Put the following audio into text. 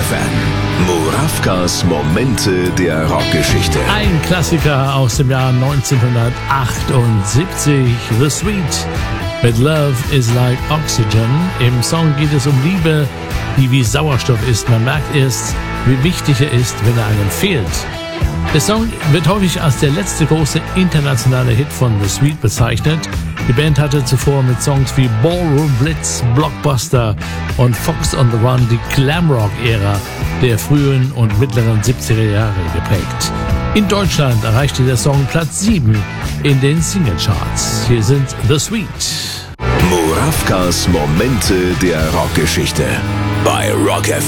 FM. Murawkas Momente der Rockgeschichte. Ein Klassiker aus dem Jahr 1978, The Sweet mit Love is like Oxygen. Im Song geht es um Liebe, die wie Sauerstoff ist. Man merkt erst, wie wichtig er ist, wenn er einem fehlt. Der Song wird häufig als der letzte große internationale Hit von The Sweet bezeichnet. Die Band hatte zuvor mit Songs wie Ballroom Blitz, Blockbuster und Fox on the Run die Glamrock-Ära der frühen und mittleren 70er Jahre geprägt. In Deutschland erreichte der Song Platz 7 in den Singlecharts. Hier sind The Sweet. Murawkas Momente der Rockgeschichte bei Rock FM.